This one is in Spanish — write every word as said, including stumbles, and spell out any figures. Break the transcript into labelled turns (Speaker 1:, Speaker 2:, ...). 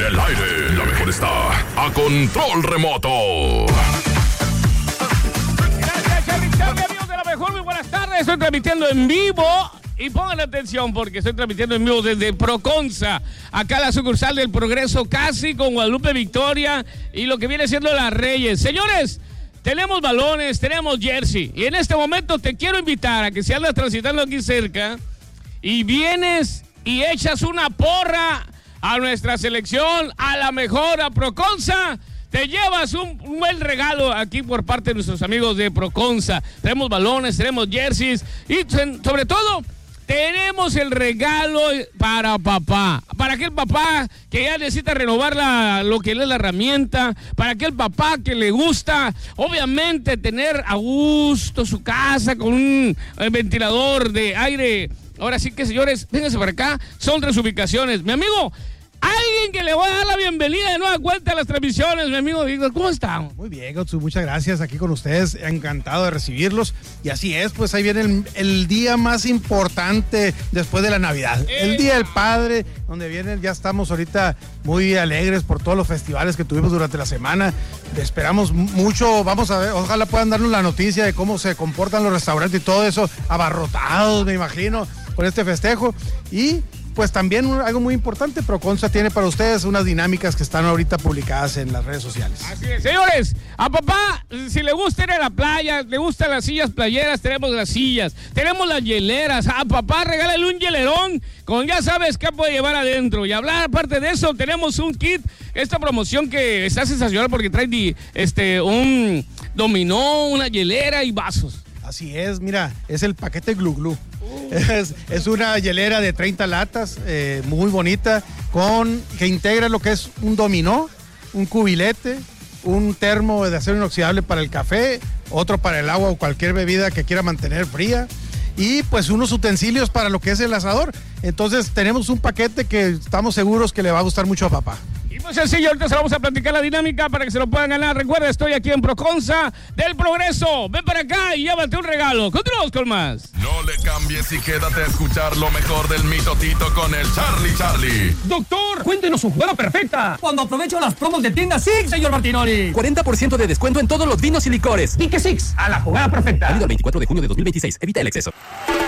Speaker 1: el aire, la mejor está a control remoto.
Speaker 2: Gracias, Charlie, Charlie, amigos de la mejor, muy buenas tardes. Estoy transmitiendo en vivo. Y pongan atención porque estoy transmitiendo en vivo desde Proconza, acá la sucursal del Progreso, casi con Guadalupe Victoria y lo que viene siendo Las Reyes. Señores, tenemos balones, tenemos jersey y en este momento te quiero invitar a que si andas transitando aquí cerca y vienes y echas una porra a nuestra selección, a la mejor, a Proconza, te llevas un, un buen regalo aquí por parte de nuestros amigos de Proconza. Tenemos balones, tenemos jerseys y sobre todo tenemos el regalo para papá, para aquel papá que ya necesita renovar la, lo que es la herramienta, para aquel papá que le gusta, obviamente, tener a gusto su casa con un eh, ventilador de aire. Ahora sí que, señores, vénganse para acá, son tres ubicaciones. Mi amigo, alguien que le voy a dar la bienvenida de nueva cuenta a las transmisiones, mi amigo Víctor, ¿cómo están?
Speaker 3: Muy bien, Gotsu, muchas gracias aquí con ustedes, encantado de recibirlos. Y así es, pues ahí viene el, el día más importante después de la Navidad, eh. el Día del Padre, donde vienen, ya estamos ahorita muy alegres por todos los festivales que tuvimos durante la semana. Esperamos mucho, vamos a ver, ojalá puedan darnos la noticia de cómo se comportan los restaurantes y todo eso, abarrotados, me imagino, por este festejo. Y pues también algo muy importante, Proconza tiene para ustedes unas dinámicas que están ahorita publicadas en las redes sociales.
Speaker 2: Así es, señores, a papá, si le gusta ir a la playa, le gustan las sillas playeras, tenemos las sillas, tenemos las hieleras, a papá regálale un hielerón con ya sabes qué puede llevar adentro. Y hablar aparte de eso, tenemos un kit, esta promoción que está sensacional porque trae este, un dominó, una hielera y vasos.
Speaker 3: Así es, mira, es el paquete Glu Glu. Uh. Es, es una hielera de treinta latas, eh, muy bonita, con que integra lo que es un dominó, un cubilete, un termo de acero inoxidable para el café, otro para el agua o cualquier bebida que quiera mantener fría, y pues unos utensilios para lo que es el asador. Entonces tenemos un paquete que estamos seguros que le va a gustar mucho a papá.
Speaker 2: Y muy sencillo, ahorita se vamos a platicar la dinámica para que se lo puedan ganar. Recuerda, estoy aquí en Proconza del Progreso. Ven para acá y llévate un regalo. Continuamos con más.
Speaker 1: No le cambies y quédate a escuchar lo mejor del mitotito con el Charlie Charlie.
Speaker 4: Doctor, cuéntenos su jugada perfecta. Cuando aprovecho las promos de tienda Six, señor Martinoli.
Speaker 5: cuarenta por ciento de descuento en todos los vinos y licores.
Speaker 4: ¿Y qué Six? A la jugada perfecta.
Speaker 5: Válido el veinticuatro de junio de dos mil veintiséis. Evita el exceso.